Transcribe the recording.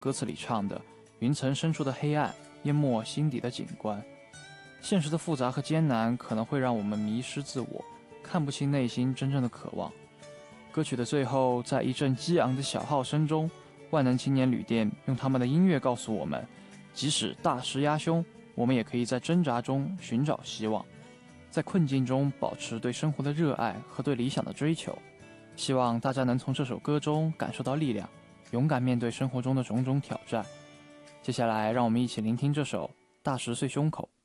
歌词里唱的云层深处的黑暗淹没心底的景观。现实的复杂和艰难可能会让我们迷失自我，看不清内心真正的渴望。歌曲的最后，在一阵激昂的小号声中，万能青年旅店用他们的音乐告诉我们，即使大石压胸，我们也可以在挣扎中寻找希望，在困境中保持对生活的热爱和对理想的追求。希望大家能从这首歌中感受到力量，勇敢面对生活中的种种挑战。接下来让我们一起聆听这首《大石碎胸口》。